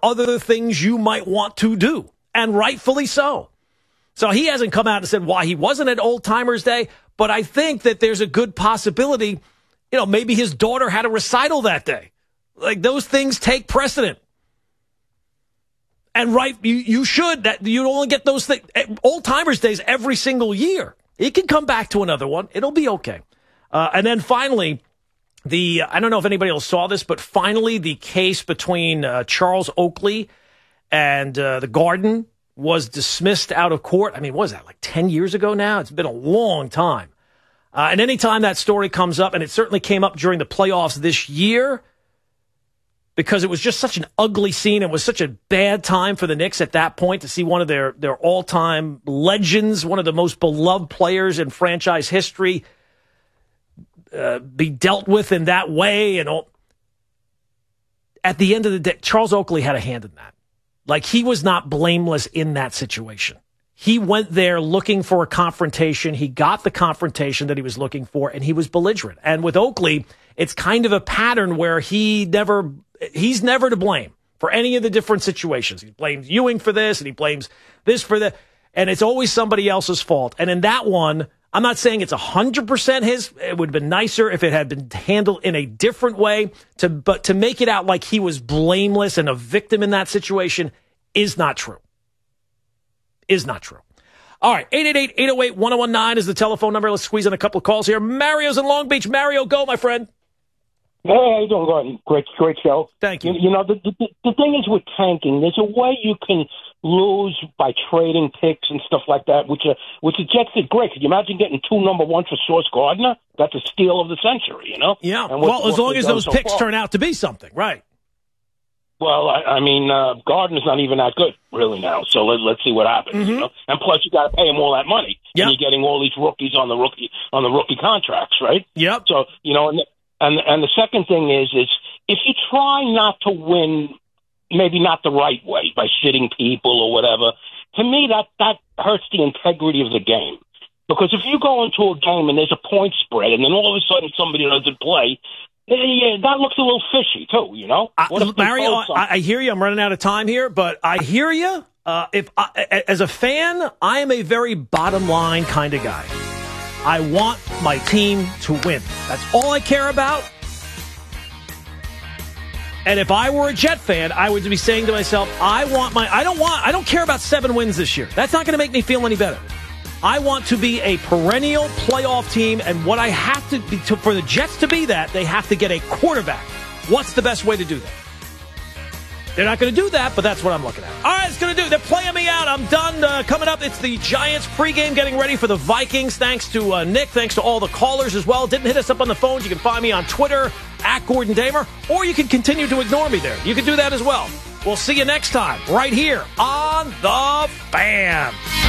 other things you might want to do, and rightfully so. So he hasn't come out and said why he wasn't at Old Timers Day, but I think that there's a good possibility, maybe his daughter had a recital that day. Like, those things take precedent. And you should. That you only get those things. Old Timers Days every single year. He can come back to another one. It'll be okay. And then finally, I don't know if anybody else saw this, but finally the case between Charles Oakley and the Garden was dismissed out of court. I mean, what was that, like 10 years ago now? It's been a long time. And anytime that story comes up, and it certainly came up during the playoffs this year, because it was just such an ugly scene. It was such a bad time for the Knicks at that point to see one of their all-time legends, one of the most beloved players in franchise history, be dealt with in that way. And all. At the end of the day, Charles Oakley had a hand in that. Like, he was not blameless in that situation. He went there looking for a confrontation. He got the confrontation that he was looking for, and he was belligerent. And with Oakley, it's kind of a pattern where he's never to blame for any of the different situations. He blames Ewing for this, and he blames this for that, and it's always somebody else's fault. And in that one, I'm not saying it's 100% his. It would have been nicer if it had been handled in a different way. But to make it out like he was blameless and a victim in that situation is not true. Is not true. All right, 888-808-1019 is the telephone number. Let's squeeze in a couple of calls here. Mario's in Long Beach. Mario, go, my friend. Hey, how you doing, Gordon? Great show. Thank you. The thing is with tanking, there's a way you can lose by trading picks and stuff like that, which the Jets did great. Could you imagine getting 2 number 1s for Sauce Gardner? That's a steal of the century, Yeah, and well, as long as those picks turn out to be something, right? Well, I mean, Gardner's not even that good, really, now. So let's see what happens, And plus, you got to pay him all that money. Yep. And you're getting all these rookies on the rookie contracts, right? Yep. So, and the second thing is if you try not to win, maybe not the right way, by sitting people or whatever, to me that hurts the integrity of the game. Because if you go into a game and there's a point spread, and then all of a sudden somebody doesn't play, that looks a little fishy too, Mario, I hear you. I'm running out of time here, but I hear you. As a fan, I am a very bottom line kind of guy. I want my team to win. That's all I care about. And if I were a Jet fan, I would be saying to myself, I don't care about 7 wins this year. That's not going to make me feel any better. I want to be a perennial playoff team, and what I have to be for the Jets to be that, they have to get a quarterback. What's the best way to do that? They're not going to do that, but that's what I'm looking at. All right, it's going to do. They're playing me out. I'm done. Coming up, it's the Giants pregame getting ready for the Vikings. Thanks to Nick. Thanks to all the callers as well. Didn't hit us up on the phones. You can find me on Twitter, @Gordon Damer, or you can continue to ignore me there. You can do that as well. We'll see you next time right here on The Fan.